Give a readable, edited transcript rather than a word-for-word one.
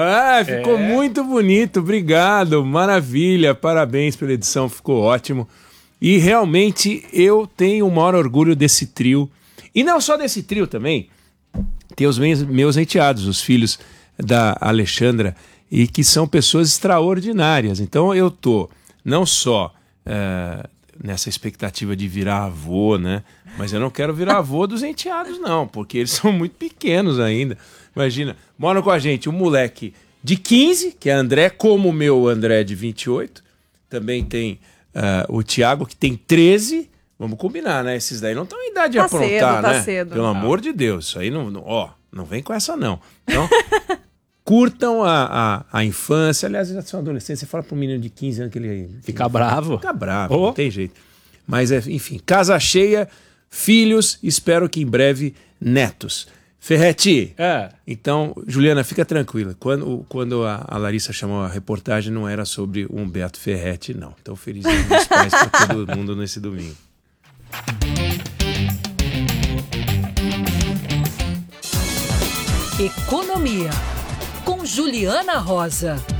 Ah, ficou muito bonito, obrigado, maravilha, parabéns pela edição, ficou ótimo. E realmente eu tenho o maior orgulho desse trio, e não só desse trio também, tem os meus enteados, os filhos da Alexandra, e que são pessoas extraordinárias. Então eu tô não só nessa expectativa de virar avô, né? Mas eu não quero virar avô dos enteados não, porque eles são muito pequenos ainda. Imagina, moram com a gente um moleque de 15, que é André, como o meu André de 28. Também tem o Thiago, que tem 13. Vamos combinar, né? Esses daí não estão em idade de aprontar, né? Tá cedo. Pelo amor de Deus, isso aí não vem com essa não. Então, curtam a infância. Aliás, já são adolescentes. Você fala para um menino de 15 anos que ele Fica bravo. Fica bravo, não tem jeito. Mas, enfim, casa cheia, filhos, espero que em breve netos. Ferretti, então, Juliana, fica tranquila. Quando a Larissa chamou a reportagem, não era sobre o Humberto Ferretti, não. Então, feliz dia dos pais para todo mundo nesse domingo. Economia, com Juliana Rosa.